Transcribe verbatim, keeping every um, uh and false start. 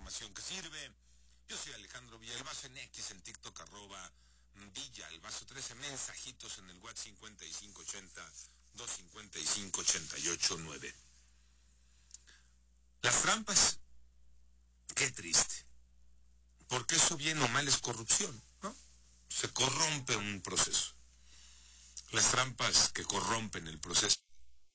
información que sirve. Yo soy Alejandro Villalbazo en X, en TikTok, arroba Villalbazo trece, mensajitos en el WhatsApp cincuenta y cinco ochenta, doscientos cincuenta y cinco, ochenta y ocho nueve. Las trampas, qué triste, porque eso bien o mal es corrupción, ¿no? Se corrompe un proceso. Las trampas que corrompen el proceso